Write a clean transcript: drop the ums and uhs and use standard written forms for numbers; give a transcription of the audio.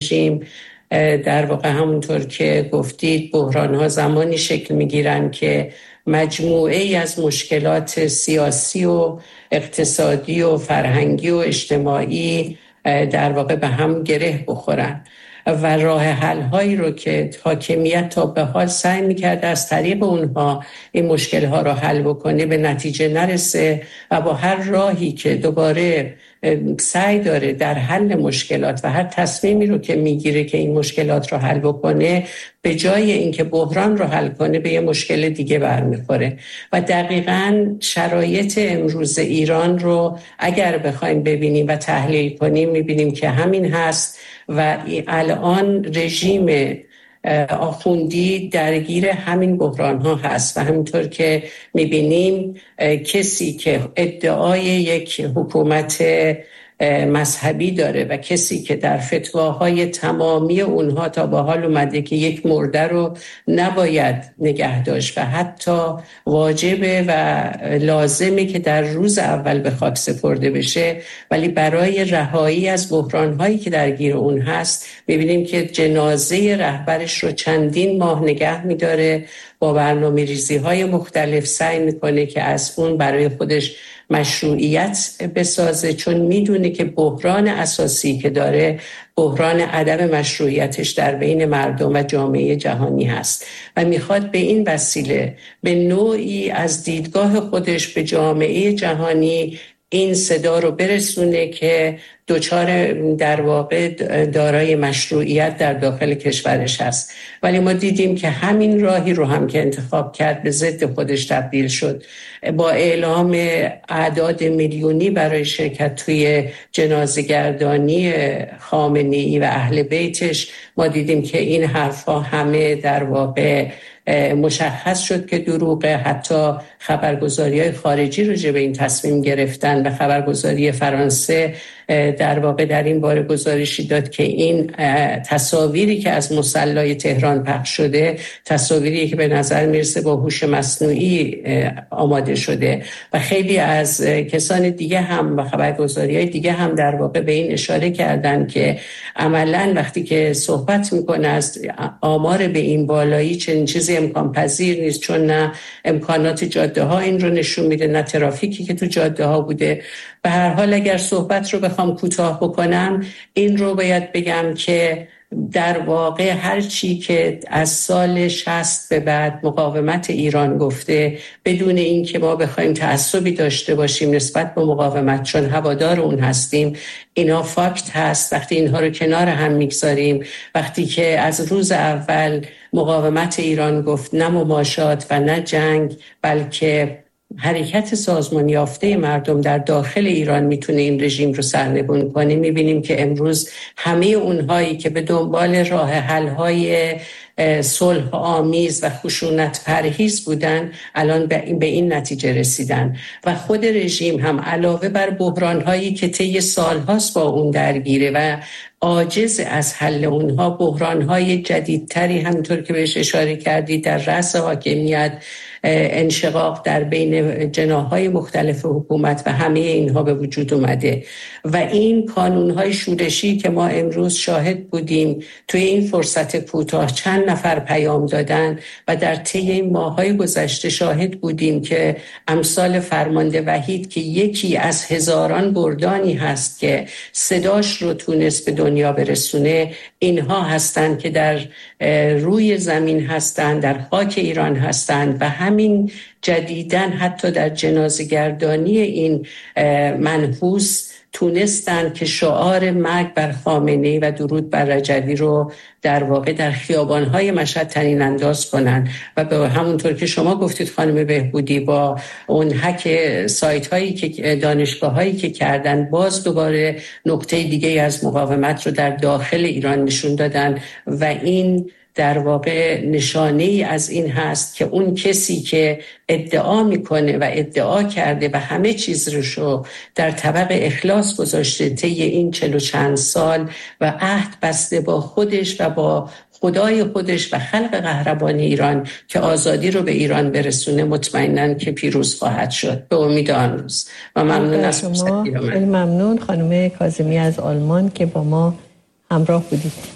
رژیم در واقع همونطور که گفتید بحران‌ها زمانی شکل می‌گیرن که مجموعه ای از مشکلات سیاسی و اقتصادی و فرهنگی و اجتماعی در واقع به هم گره بخورن و راه حل هایی رو که حاکمیت تا به حال سعی می‌کرد از طریق اونها این مشکل ها رو حل بکنه به نتیجه نرسه و با هر راهی که دوباره سعی داره در حل مشکلات و هر تصمیمی رو که میگیره که این مشکلات رو حل بکنه به جای اینکه بحران رو حل کنه به یه مشکل دیگه برمیخوره و دقیقاً شرایط امروز ایران رو اگر بخوایم ببینیم و تحلیل کنیم میبینیم که همین هست و الان رژیم آخوندی درگیر همین بحران ها هست و همینطور که میبینیم کسی که ادعای یک حکومت مذهبی داره و کسی که در فتواهای تمامی اونها تا به حال اومده که یک مرده رو نباید نگه داشت و حتی واجبه و لازمه که در روز اول به خاک سپرده بشه، ولی برای رهایی از بحران‌هایی که درگیر اون هست می‌بینیم که جنازه رهبرش رو چندین ماه نگه می‌داره، با برنامه‌ریزی‌های مختلف سعی می‌کنه که از اون برای خودش مشروعیت بسازه، چون میدونه که بحران اساسی که داره بحران عدم مشروعیتش در بین مردم و جامعه جهانی هست و میخواد به این وسیله به نوعی از دیدگاه خودش به جامعه جهانی این صدا رو برسونه که دوچار در واقع دارای مشروعیت در داخل کشورش هست. ولی ما دیدیم که همین راهی رو هم که انتخاب کرد به ضد خودش تبدیل شد. با اعلام اعداد میلیونی برای شرکت توی جنازه‌گردانی خامنه‌ای و اهل بیتش ما دیدیم که این حرفا همه در واقع مشخص شد که دروغه. حتی خبرگزاری‌های خارجی راجع به این تصمیم گرفتن و خبرگزاری فرانسه در واقع در این باره گزارشی داد که این تصاویری که از مصلی تهران پخش شده تصاویری که به نظر میرسه با هوش مصنوعی آماده شده و خیلی از کسان دیگه هم و خبرگزاری‌های دیگه هم در واقع به این اشاره کردن که عملاً وقتی که صحبت میکنه از آمار به این بالایی چنین چیزی امکان پذیر نیست، چون نه امکانات جاده ها این رو نشون میده نه ترافیکی که تو جاده ها بوده. به هر حال اگر صحبت رو بخوام کوتاه بکنم این رو باید بگم که در واقع هر چی که از سال 60 به بعد مقاومت ایران گفته بدون این که ما بخوایم تعصبی داشته باشیم نسبت به مقاومت چون هوادار اون هستیم، اینا فاکت هست. وقتی اینها رو کنار هم میگذاریم، وقتی که از روز اول مقاومت ایران گفت نه مماشات و نه جنگ بلکه حرکت سازمان یافته مردم در داخل ایران میتونه این رژیم رو سرنگون کنه، میبینیم که امروز همه اونهایی که به دنبال راه حل‌های صلح آمیز و خشونت پرهیز بودن الان به این نتیجه رسیدن و خود رژیم هم علاوه بر بحران‌هایی که طی سال‌هاست با اون درگیره و عاجز از حل اونها، بحران‌های جدیدتری همونطور که بهش اشاره کردید در رأس حاکمیت، انشقاق در بین جناح‌های مختلف حکومت و همه اینها به وجود اومده و این کانون‌های شورشی که ما امروز شاهد بودیم توی این فرصت کوتاه چند نفر پیام دادن و در طی این ماه‌های گذشته شاهد بودیم که امثال فرمانده وحید که یکی از هزاران گردانی هست که صداش رو تونست به دنیا برسونه، اینها هستند که در روی زمین هستند، در خاک ایران هستند و همین جدیداً حتی در جنازه‌گردانی این منحوس تونستند که شعار مرگ بر خامنه‌ای و درود بر رجوی رو در واقع در خیابان‌های مشهد طنین انداز کنن و به همونطور که شما گفتید خانم بهبودی با اون هک سایت‌هایی که دانشگاه‌هایی که کردن باز دوباره نقطه دیگه از مقاومت رو در داخل ایران نشون دادن و این در واقع نشانه‌ای از این هست که اون کسی که ادعا میکنه و ادعا کرده و همه چیز رو در طبق اخلاص گذاشته طی این 40 و چند سال و عهد بسته با خودش و با خدای خودش و خلق قهرمان ایران که آزادی رو به ایران برسونه، مطمئناً که پیروز خواهد شد به امید آن روز. و ممنون از شما. خیلی ممنون خانم کاظمی از آلمان که با ما همراه بودید.